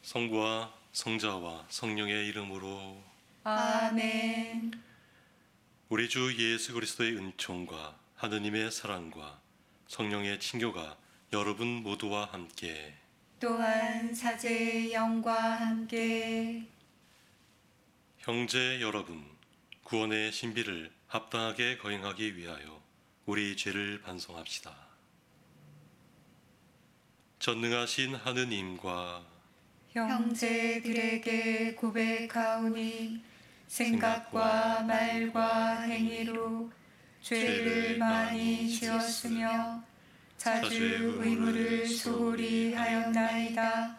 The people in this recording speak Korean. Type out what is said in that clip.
성부와 성자와 성령의 이름으로 아멘. 우리 주 예수 그리스도의 은총과 하느님의 사랑과 성령의 친교가 여러분 모두와 함께 또한 사제의 영과 함께 형제 여러분, 구원의 신비를 합당하게 거행하기 위하여 우리 죄를 반성합시다. 전능하신 하느님과 형제들에게 고백하오니 생각과 말과 행위로 죄를 많이 지었으며 자주 의무를 소홀히 하였나이다.